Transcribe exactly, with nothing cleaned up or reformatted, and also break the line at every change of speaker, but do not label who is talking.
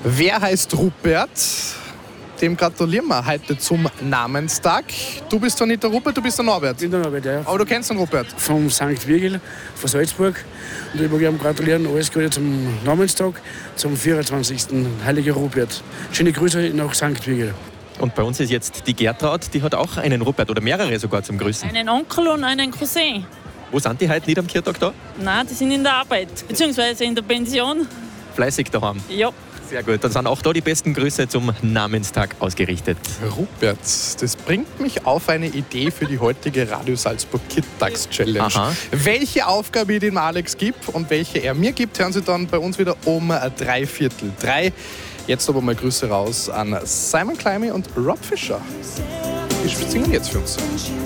Wer heißt Rupert? Dem gratulieren wir heute zum Namenstag. Du bist zwar nicht der Rupert, du bist der Norbert.
Ich bin der Norbert, ja.
Aber du kennst den Rupert.
Vom Sankt Virgil, von Salzburg. Und ich möchte ihm gratulieren, alles Gute zum Namenstag, zum vierundzwanzigsten Heiliger Rupert. Schöne Grüße nach Sankt Virgil.
Und bei uns ist jetzt die Gertraud, die hat auch einen Rupert oder mehrere sogar zum Grüßen.
Einen Onkel und einen Cousin.
Wo sind die heute nicht am Kirchtag da?
Nein, die sind in der Arbeit, beziehungsweise in der Pension.
Fleißig daheim.
Ja.
Sehr gut, dann sind auch da die besten Grüße zum Namenstag ausgerichtet.
Rupert, das bringt mich auf eine Idee für die heutige Radio Salzburg Kid-Tags-Challenge.
Aha.
Welche Aufgabe ich dem Alex gibt und welche er mir gibt, hören Sie dann bei uns wieder um drei Viertel drei. Jetzt aber mal Grüße raus an Simon Climby und Rob Fischer. Die singen jetzt für uns.